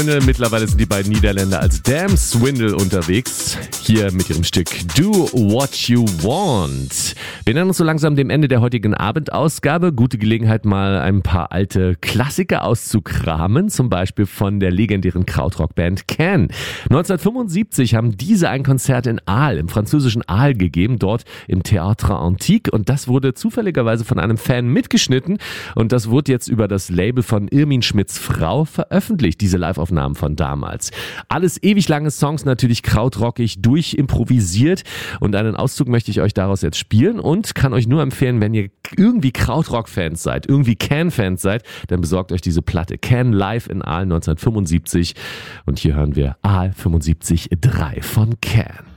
Mittlerweile sind die beiden Niederländer als Damn Swindle unterwegs. Hier mit ihrem Stück Do What You Want. Wir nähern uns so langsam dem Ende der heutigen Abendausgabe. Gute Gelegenheit, mal ein paar alte Klassiker auszukramen. Zum Beispiel von der legendären Krautrock-Band Can. 1975 haben diese ein Konzert in Arles, im französischen Arles gegeben, dort im Théâtre Antique. Und das wurde zufälligerweise von einem Fan mitgeschnitten. Und das wurde jetzt über das Label von Irmin Schmidts Frau veröffentlicht, diese Live-Aufnahmen von damals. Alles ewig lange Songs, natürlich krautrockig, durchimprovisiert, und einen Auszug möchte ich euch daraus jetzt spielen und kann euch nur empfehlen, wenn ihr irgendwie Krautrock-Fans seid, irgendwie Can-Fans seid, dann besorgt euch diese Platte. Can live in Arles 1975, und hier hören wir Arles 75.3 von Can.